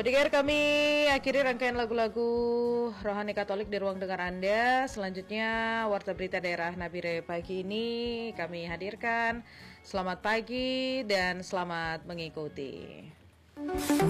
Pendengar, kami akhiri rangkaian lagu-lagu rohani Katolik di ruang dengar Anda. Selanjutnya Warta Berita Daerah Nabire pagi ini kami hadirkan. Selamat pagi dan selamat mengikuti.